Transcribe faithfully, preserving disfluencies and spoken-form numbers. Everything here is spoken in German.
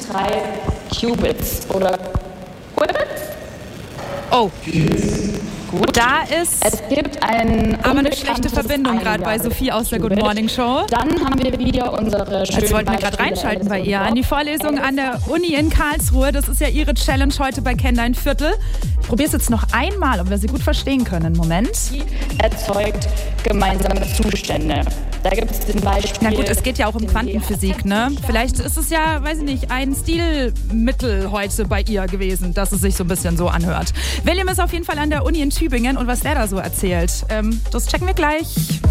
drei Qubits oder Qubits? Oh. Gut. Da ist Es gibt ein aber eine schlechte Verbindung gerade bei Sophie aus der Good Morning Show. Dann haben wir wieder unsere schönen Jetzt wollten wir gerade reinschalten bei ihr an die Vorlesung an der Uni in Karlsruhe. Das ist ja ihre Challenge heute bei Kenn dein Viertel. Ich probiere es jetzt noch einmal, ob wir sie gut verstehen können. Moment. Erzeugt gemeinsame Zustände. Da gibt es zum Beispiel... Na gut, es geht ja auch um Quantenphysik, ne? Vielleicht ist es ja, weiß ich nicht, ein Stilmittel heute bei ihr gewesen, dass es sich so ein bisschen so anhört. William ist auf jeden Fall an der Uni in Tübingen und was der da so erzählt, ähm, das checken wir gleich.